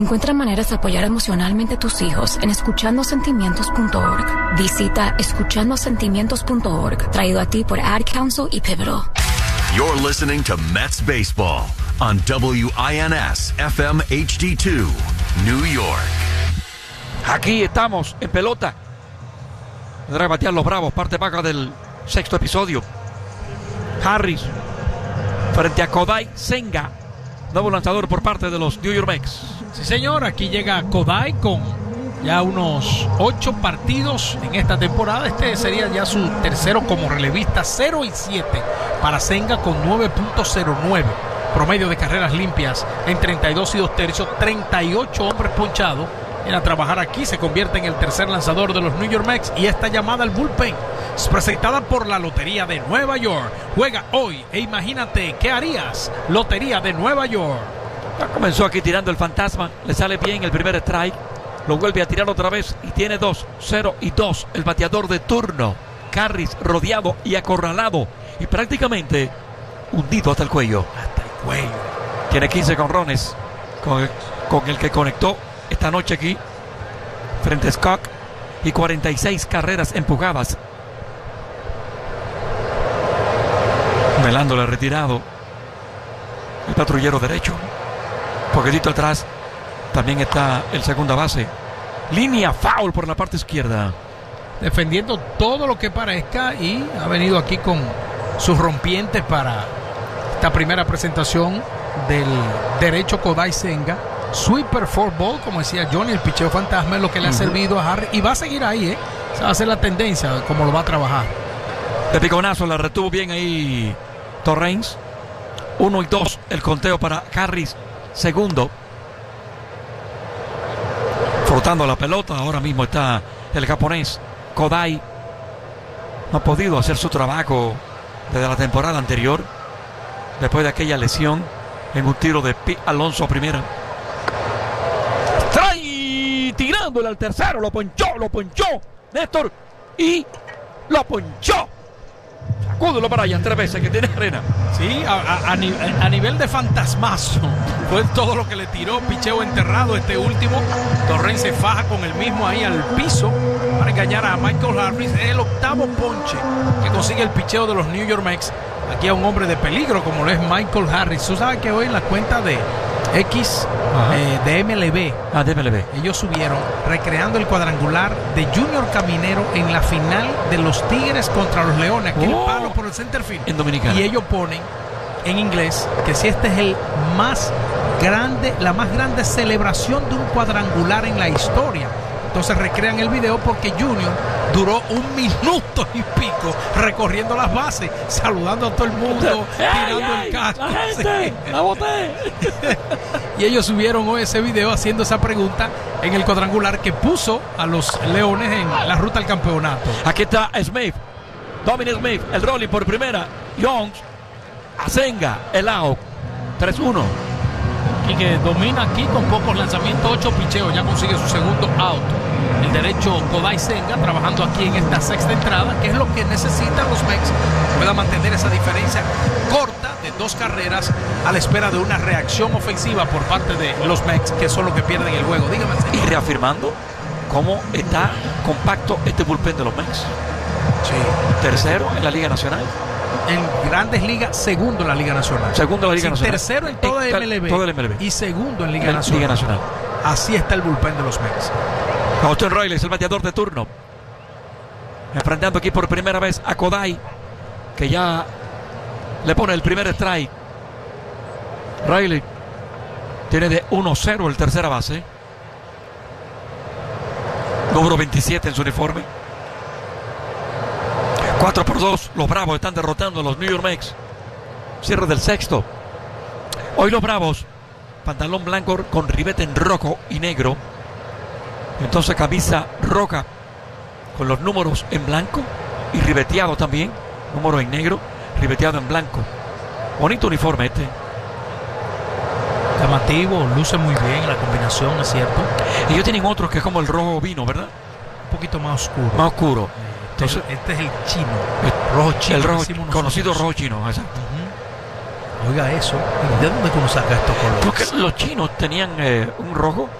Encuentra maneras de apoyar emocionalmente a tus hijos en escuchandosentimientos.org. Visita escuchandosentimientos.org, traído a ti por Ad Council y Pivotal. You're listening to Mets Baseball on WINS FM HD2, New York. Aquí estamos en pelota. Tendrá que batear los Bravos, parte baja del sexto episodio. Harris frente a Kodai Senga, nuevo lanzador por parte de los New York Mets. Sí, señor, aquí llega Kodai con ya unos 8 partidos en esta temporada. Este sería ya su tercero como relevista, 0-7 para Senga con 9.09 promedio de carreras limpias en 32 y 2 tercios, 38 hombres ponchados. Viene a trabajar aquí, se convierte en el tercer lanzador de los New York Mets, y esta llamada al bullpen es presentada por la Lotería de Nueva York. Juega hoy e imagínate qué harías. Lotería de Nueva York. Ya comenzó aquí tirando el fantasma, le sale bien el primer strike, lo vuelve a tirar otra vez y tiene 2-0-2 el bateador de turno. Harris rodeado y acorralado y prácticamente hundido hasta el cuello. Hasta el cuello. Tiene 15 jonrones con el que conectó esta noche aquí frente a Scott y 46 carreras empujadas. Velándole retirado el patrullero derecho. Poquitito atrás también está el segunda base. Línea foul por la parte izquierda. Defendiendo todo lo que parezca, y ha venido aquí con sus rompientes para esta primera presentación del derecho Kodai Senga. Sweeper for ball, como decía Johnny, el picheo fantasma es lo que le ha servido a Harry, y va a seguir ahí, esa va a ser la tendencia de cómo lo va a trabajar. De piconazo la retuvo bien ahí Torrens. 1-2 el conteo para Harris, segundo. Frotando la pelota, ahora mismo está el japonés Kodai. No ha podido hacer su trabajo desde la temporada anterior, después de aquella lesión en un tiro de Pete Alonso a primera. Trae tirándole al tercero, lo ponchó Néstor, y lo ponchó. Sacúdelo para allá 3 veces que tiene arena. Sí, a nivel de fantasmazo fue todo lo que le tiró. Picheo enterrado este último. Torrens se faja con el mismo ahí al piso para engañar a Michael Harris. Es el octavo ponche que consigue el picheo de los New York Mets. Aquí a un hombre de peligro como lo es Michael Harris. Tú sabes que hoy en la cuenta de X de MLB, ellos subieron recreando el cuadrangular de Junior Caminero en la final de los Tigres contra los Leones, aquel palo por el center field en Dominicana. Y ellos ponen en inglés que si este es el más grande, la más grande celebración de un cuadrangular en la historia. Entonces recrean el video porque Junior duró 1 minuto y pico recorriendo las bases, saludando a todo el mundo, tirando el casco. La boté. Y ellos subieron hoy ese video haciendo esa pregunta en el cuadrangular que puso a los Leones en la ruta al campeonato. Aquí está Smith, Dominic Smith, el rolling por primera. Jones, Senga, el out, 3-1. Y que domina aquí con pocos lanzamientos, 8 picheos, ya consigue su segundo out. El derecho Kodai Senga trabajando aquí en esta sexta entrada, que es lo que necesitan los Mets, pueda mantener esa diferencia corta de 2 carreras a la espera de una reacción ofensiva por parte de los Mets, que son los que pierden el juego. Dígame. Y reafirmando cómo está compacto este bullpen de los Mets. Sí. Tercero en la Liga Nacional. En Grandes Ligas, segundo en la Liga Nacional. Segundo en la Liga Nacional. Tercero en toda MLB. Todo el MLB. Y segundo en Liga Nacional. Así está el bullpen de los Mets. Austin Riley es el bateador de turno. Enfrentando aquí por primera vez a Kodai, que ya le pone el primer strike. Riley tiene de 1-0 el tercera base. Número 27 en su uniforme. 4-2, los Bravos están derrotando a los New York Mets. Cierre del sexto. Hoy los Bravos, pantalón blanco con ribete en rojo y negro. Entonces camisa roja con los números en blanco y ribeteado también. Número en negro, ribeteado en blanco. Bonito uniforme este. Llamativo, luce muy bien la combinación, es cierto. Y ellos tienen otros que es como el rojo vino, ¿verdad? Un poquito más oscuro. Más oscuro. Entonces, este es el chino. Rojo chino. El rojo, conocido rojo chino, exacto. Oiga eso. ¿De dónde tú no sacas estos colores? Porque los chinos tenían un rojo